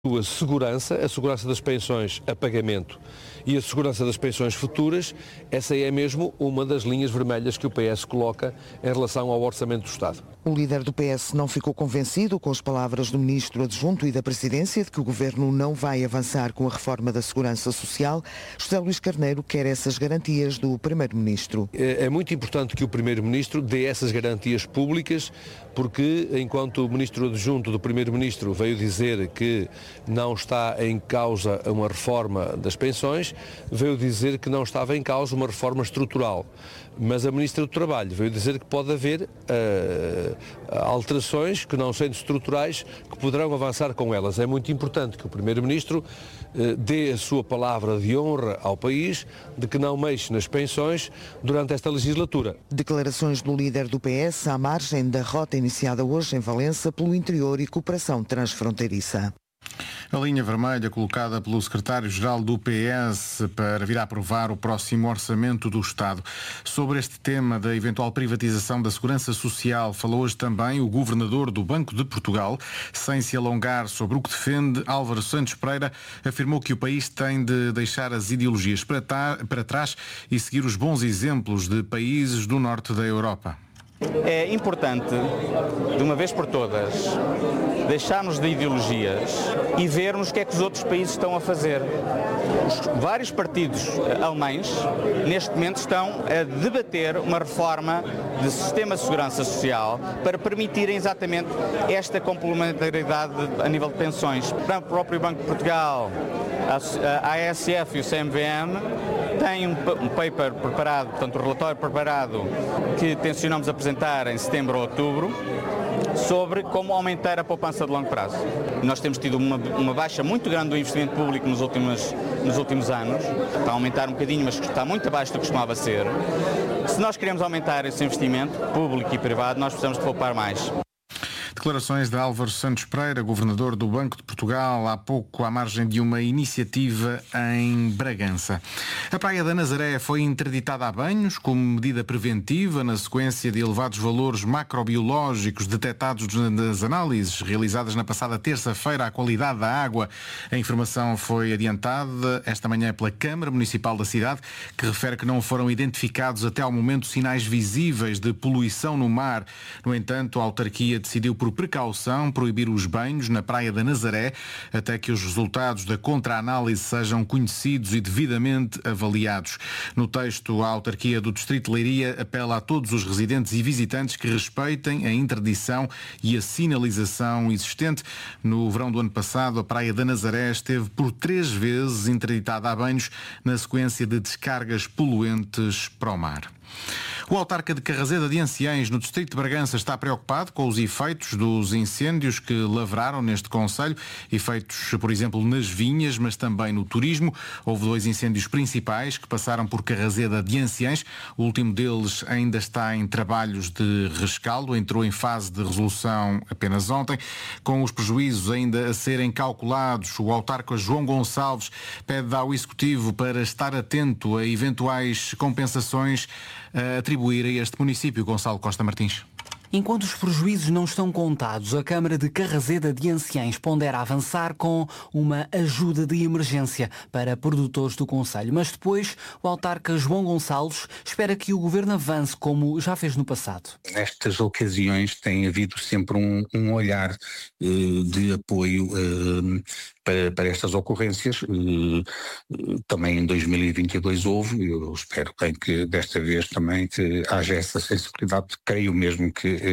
A segurança das pensões a pagamento e a segurança das pensões futuras, essa é mesmo uma das linhas vermelhas que o PS coloca em relação ao Orçamento do Estado. O líder do PS não ficou convencido com as palavras do ministro adjunto e da presidência de que o governo não vai avançar com a reforma da segurança social. José Luís Carneiro quer essas garantias do primeiro-ministro. É muito importante que o primeiro-ministro dê essas garantias públicas, porque enquanto o ministro adjunto do primeiro-ministro veio dizer que não está em causa uma reforma das pensões, veio dizer que não estava em causa uma reforma estrutural. Mas a Ministra do Trabalho veio dizer que pode haver alterações que, não sendo estruturais, que poderão avançar com elas. É muito importante que o Primeiro-Ministro dê a sua palavra de honra ao país de que não mexe nas pensões durante esta legislatura. Declarações do líder do PS à margem da rota iniciada hoje em Valença pelo interior e cooperação transfronteiriça. A linha vermelha colocada pelo secretário-geral do PS para vir a aprovar o próximo Orçamento do Estado. Sobre este tema da eventual privatização da Segurança Social, falou hoje também o governador do Banco de Portugal. Sem se alongar sobre o que defende, Álvaro Santos Pereira afirmou que o país tem de deixar as ideologias para trás e seguir os bons exemplos de países do norte da Europa. É importante, de uma vez por todas, deixarmos de ideologias e vermos o que é que os outros países estão a fazer. Os vários partidos alemães, neste momento, estão a debater uma reforma de sistema de segurança social para permitirem exatamente esta complementaridade a nível de pensões. O próprio Banco de Portugal, a ASF e o CMVM têm um paper preparado, portanto, um relatório preparado que tencionamos apresentar em setembro ou outubro, sobre como aumentar a poupança de longo prazo. Nós temos tido uma baixa muito grande do investimento público nos últimos anos, está a aumentar um bocadinho, mas está muito abaixo do que costumava ser. Se nós queremos aumentar esse investimento público e privado, nós precisamos de poupar mais. Declarações de Álvaro Santos Pereira, governador do Banco de Portugal, há pouco à margem de uma iniciativa em Bragança. A Praia da Nazaré foi interditada a banhos como medida preventiva na sequência de elevados valores macrobiológicos detectados nas análises realizadas na passada terça-feira à qualidade da água. A informação foi adiantada esta manhã pela Câmara Municipal da cidade, que refere que não foram identificados até ao momento sinais visíveis de poluição no mar. No entanto, a autarquia decidiu por precaução proibir os banhos na Praia da Nazaré até que os resultados da contra-análise sejam conhecidos e devidamente avaliados. No texto, a autarquia do Distrito de Leiria apela a todos os residentes e visitantes que respeitem a interdição e a sinalização existente. No verão do ano passado, a Praia da Nazaré esteve por 3 vezes interditada a banhos na sequência de descargas poluentes para o mar. O autarca de Carraseda de Anciães, no distrito de Bragança, está preocupado com os efeitos dos incêndios que lavraram neste concelho, efeitos, por exemplo, nas vinhas, mas também no turismo. Houve 2 incêndios principais que passaram por Carraseda de Anciães. O último deles ainda está em trabalhos de rescaldo, entrou em fase de resolução apenas ontem. Com os prejuízos ainda a serem calculados, o autarca João Gonçalves pede ao Executivo para estar atento a eventuais compensações a atribuir a este município. Gonçalo Costa Martins. Enquanto os prejuízos não estão contados, a Câmara de Carraseda de Anciães pondera avançar com uma ajuda de emergência para produtores do concelho. Mas depois, o autarca João Gonçalves espera que o Governo avance como já fez no passado. Nestas ocasiões tem havido sempre um olhar de apoio para estas ocorrências. Também em 2022 houve, eu espero bem que desta vez também que haja essa sensibilidade, creio mesmo que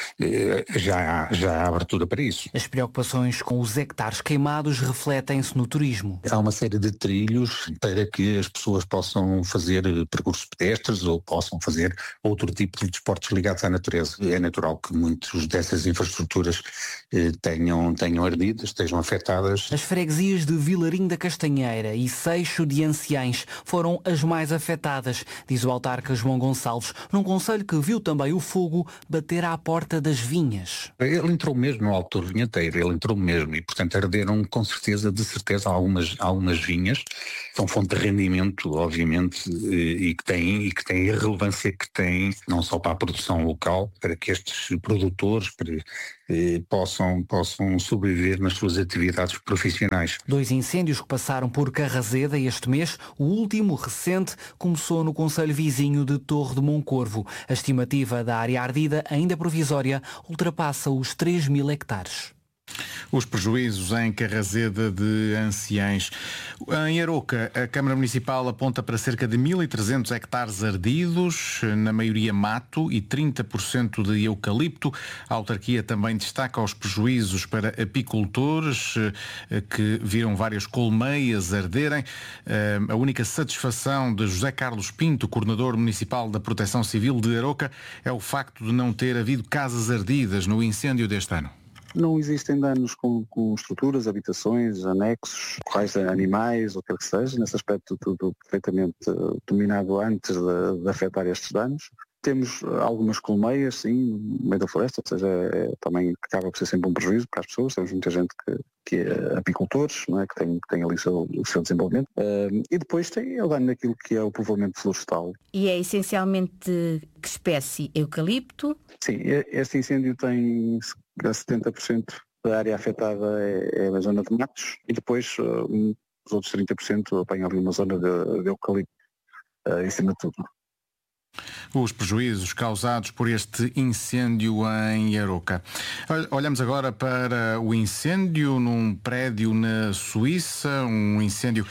já há abertura para isso. As preocupações com os hectares queimados refletem-se no turismo. Há uma série de trilhos para que as pessoas possam fazer percursos pedestres ou possam fazer outro tipo de desportos ligados à natureza. É natural que muitas dessas infraestruturas tenham ardido, estejam afetadas. As freguesias de Vilarinho da Castanheira e Seixo de Anciães foram as mais afetadas, diz o autarca João Gonçalves, num concelho que viu também o fogo bater à porta das vinhas. Ele entrou mesmo no Alto do Vinheteiro, ele entrou mesmo e, portanto, arderam com certeza, algumas vinhas. São fonte de rendimento, obviamente, e que têm a relevância que têm, não só para a produção local, para que estes produtores possam sobreviver nas suas atividades profissionais. profissionais. 2 incêndios que passaram por Carrazeda este mês. O último, recente, começou no concelho vizinho de Torre de Moncorvo. A estimativa da área ardida, ainda provisória, ultrapassa os 3.000 hectares. Os prejuízos em Carrazeda de Anciães. Em Aroca, a Câmara Municipal aponta para cerca de 1.300 hectares ardidos, na maioria mato e 30% de eucalipto. A autarquia também destaca os prejuízos para apicultores, que viram várias colmeias arderem. A única satisfação de José Carlos Pinto, coordenador municipal da Proteção Civil de Aroca, é o facto de não ter havido casas ardidas no incêndio deste ano. Não existem danos com estruturas, habitações, anexos, corrais de animais, ou o que quer que seja. Nesse aspecto tudo perfeitamente dominado antes de afetar estes danos. Temos algumas colmeias, sim, no meio da floresta, ou seja, também acaba por ser sempre um prejuízo para as pessoas. Temos muita gente que é apicultores, não é? que tem ali o seu desenvolvimento. E depois tem o dano naquilo que é o povoamento florestal. E é essencialmente que espécie? Eucalipto? Sim, este incêndio tem 70% da área afetada é a zona de matos e depois os outros 30% apanham ali uma zona de eucalipto em cima de tudo. Os prejuízos causados por este incêndio em Aroca. Olhamos agora para o incêndio num prédio na Suíça, um incêndio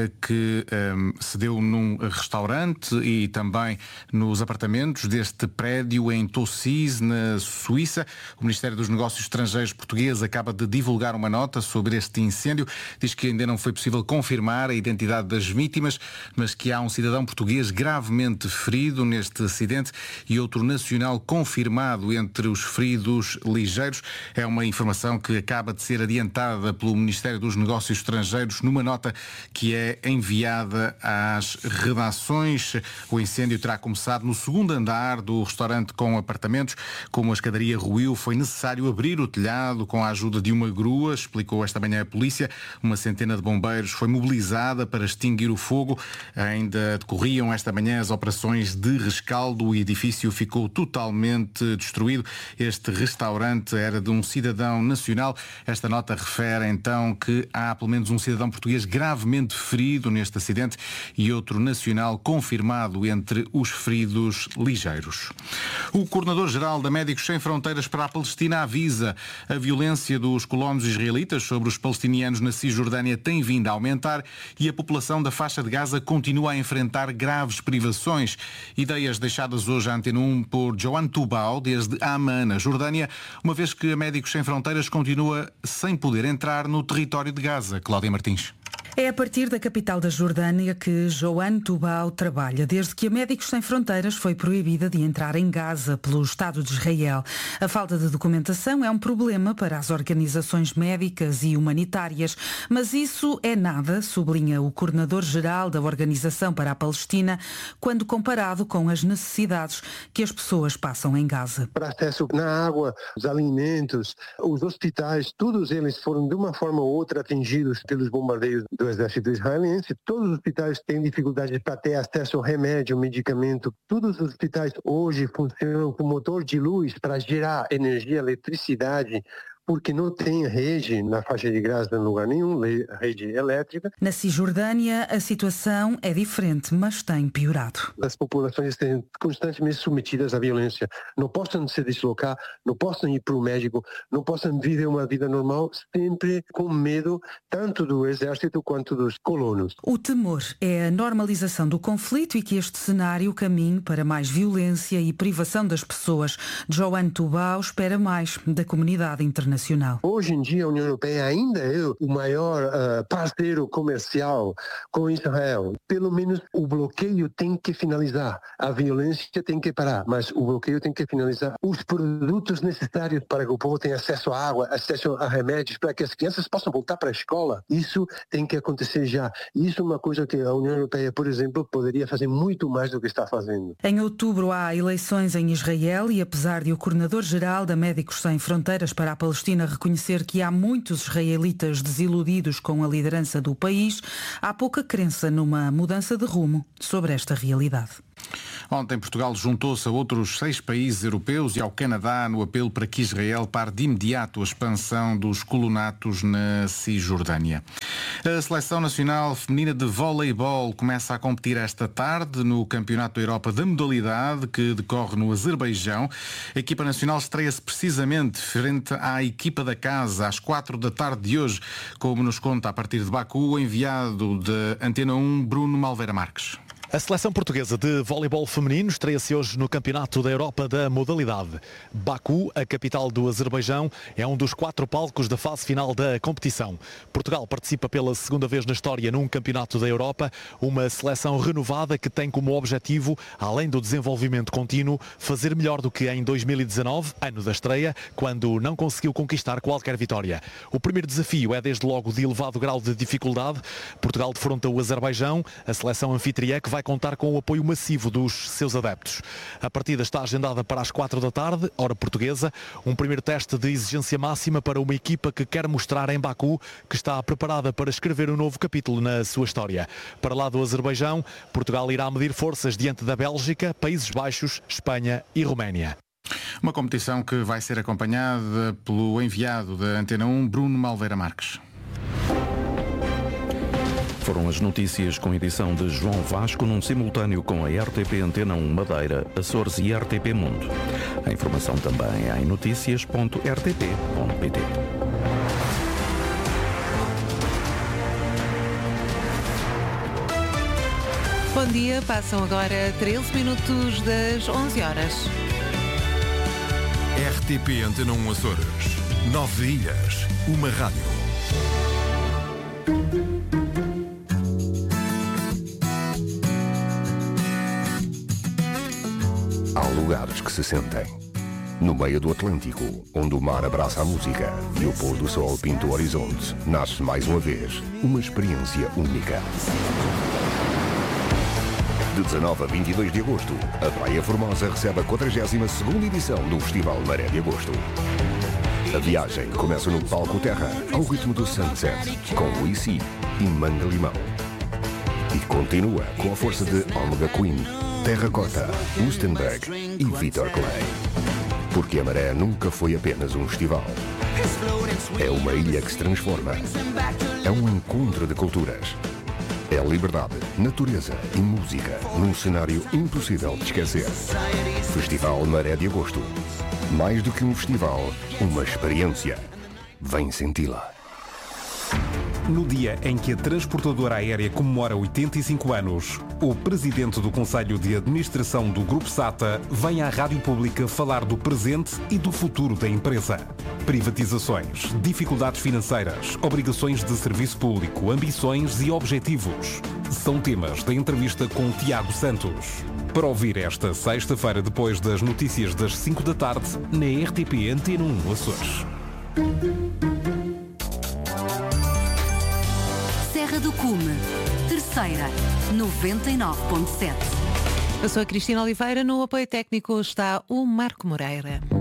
que se deu num restaurante e também nos apartamentos deste prédio em Tossis, na Suíça. O Ministério dos Negócios Estrangeiros português acaba de divulgar uma nota sobre este incêndio. Diz que ainda não foi possível confirmar a identidade das vítimas, mas que há um cidadão português gravemente ferido neste acidente e outro nacional confirmado entre os feridos ligeiros. É uma informação que acaba de ser adiantada pelo Ministério dos Negócios Estrangeiros numa nota que é enviada às redações. O incêndio terá começado no segundo andar do restaurante com apartamentos. Como a escadaria ruiu, foi necessário abrir o telhado com a ajuda de uma grua, explicou esta manhã a polícia. Uma centena de bombeiros foi mobilizada para extinguir o fogo. Ainda decorriam esta manhã as operações de rescaldo. O edifício ficou totalmente destruído. Este restaurante era de um cidadão nacional. Esta nota refere então que há pelo menos um cidadão português gravemente ferido neste acidente e outro nacional confirmado entre os feridos ligeiros. O coordenador-geral da Médicos Sem Fronteiras para a Palestina avisa: a violência dos colonos israelitas sobre os palestinianos na Cisjordânia tem vindo a aumentar e a população da faixa de Gaza continua a enfrentar graves privações. Ideias deixadas hoje à Antena 1 por Joan Tubau, desde Amman, na Jordânia, uma vez que a Médicos Sem Fronteiras continua sem poder entrar no território de Gaza. Cláudia Martins. É a partir da capital da Jordânia que Joan Tubau trabalha, desde que a Médicos Sem Fronteiras foi proibida de entrar em Gaza pelo Estado de Israel. A falta de documentação é um problema para as organizações médicas e humanitárias, mas isso é nada, sublinha o coordenador-geral da Organização para a Palestina, quando comparado com as necessidades que as pessoas passam em Gaza. Para acesso na água, os alimentos, os hospitais, todos eles foram de uma forma ou outra atingidos pelos bombardeios do exército israelense. Todos os hospitais têm dificuldade para ter acesso ao remédio, medicamento. Todos os hospitais hoje funcionam com motor de luz para gerar energia, eletricidade, porque não tem rede na faixa de Gaza em lugar nenhum, rede elétrica. Na Cisjordânia a situação é diferente, mas tem piorado. As populações estão constantemente submetidas à violência. Não possam se deslocar, não possam ir para o médico, não possam viver uma vida normal, sempre com medo tanto do exército quanto dos colonos. O temor é a normalização do conflito e que este cenário caminhe para mais violência e privação das pessoas. Joan Tubau espera mais da comunidade internacional. Hoje em dia a União Europeia ainda é o maior parceiro comercial com Israel. Pelo menos o bloqueio tem que finalizar. A violência tem que parar, mas o bloqueio tem que finalizar. Os produtos necessários para que o povo tenha acesso à água, acesso a remédios, para que as crianças possam voltar para a escola, isso tem que acontecer já. Isso é uma coisa que a União Europeia, por exemplo, poderia fazer muito mais do que está fazendo. Em outubro há eleições em Israel e apesar de o coordenador-geral da Médicos Sem Fronteiras para a Palestina Palestina reconhecer que há muitos israelitas desiludidos com a liderança do país, há pouca crença numa mudança de rumo sobre esta realidade. Ontem Portugal juntou-se a outros 6 países europeus e ao Canadá no apelo para que Israel pare de imediato a expansão dos colonatos na Cisjordânia. A Seleção Nacional Feminina de Voleibol começa a competir esta tarde no Campeonato da Europa da modalidade que decorre no Azerbaijão. A equipa nacional estreia-se precisamente frente à equipa da casa às 4 da tarde de hoje, como nos conta a partir de Baku o enviado da Antena 1, Bruno Malveira Marques. A seleção portuguesa de voleibol feminino estreia-se hoje no Campeonato da Europa da modalidade. Baku, a capital do Azerbaijão, é um dos 4 palcos da fase final da competição. Portugal participa pela segunda vez na história num Campeonato da Europa, uma seleção renovada que tem como objetivo, além do desenvolvimento contínuo, fazer melhor do que em 2019, ano da estreia, quando não conseguiu conquistar qualquer vitória. O primeiro desafio é desde logo de elevado grau de dificuldade. Portugal defronta o Azerbaijão, a seleção anfitriã que vai contar com o apoio massivo dos seus adeptos. A partida está agendada para as 4 da tarde, hora portuguesa, um primeiro teste de exigência máxima para uma equipa que quer mostrar em Baku que está preparada para escrever um novo capítulo na sua história. Para lá do Azerbaijão, Portugal irá medir forças diante da Bélgica, Países Baixos, Espanha e Roménia. Uma competição que vai ser acompanhada pelo enviado da Antena 1, Bruno Malveira Marques. Foram as notícias com edição de João Vasco num simultâneo com a RTP Antena 1 Madeira, Açores e RTP Mundo. A informação também em noticias.rtp.pt. Bom dia, passam agora 13 minutos das 11 horas. RTP Antena 1 Açores. 9 ilhas, uma rádio. Há lugares que se sentem. No meio do Atlântico, onde o mar abraça a música e o pôr do sol pinta o horizonte, nasce mais uma vez uma experiência única. De 19 a 22 de agosto, a Praia Formosa recebe a 42ª edição do Festival Maré de Agosto. A viagem começa no Palco Terra, ao ritmo do Sunset, com Luisi e Manga Limão. E continua com a força de Omega Queen, Terracota, Mustenberg e Vitor Clay. Porque a Maré nunca foi apenas um festival. É uma ilha que se transforma. É um encontro de culturas. É liberdade, natureza e música num cenário impossível de esquecer. Festival Maré de Agosto. Mais do que um festival, uma experiência. Vem senti-la. No dia em que a transportadora aérea comemora 85 anos, o presidente do Conselho de Administração do Grupo SATA vem à Rádio Pública falar do presente e do futuro da empresa. Privatizações, dificuldades financeiras, obrigações de serviço público, ambições e objetivos. São temas da entrevista com Tiago Santos. Para ouvir esta sexta-feira depois das notícias das 5 da tarde, na RTP Antena 1 Açores. Serra do Cume, terceira, 99.7. Eu sou a Cristina Oliveira, no apoio técnico está o Marco Moreira.